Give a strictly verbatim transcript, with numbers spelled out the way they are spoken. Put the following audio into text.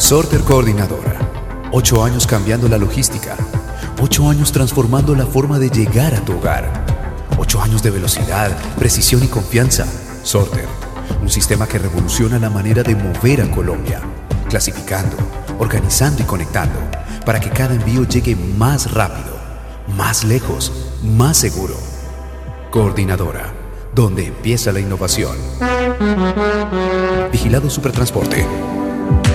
Sorter Coordinadora. Ocho años cambiando la logística. Ocho años transformando la forma de llegar a tu hogar. Ocho años de velocidad, precisión y confianza. Sorter. Un sistema que revoluciona la manera de mover a Colombia. Clasificando, organizando y conectando para que cada envío llegue más rápido, más lejos, más seguro. Coordinadora, donde empieza la innovación. Vigilado Supertransporte.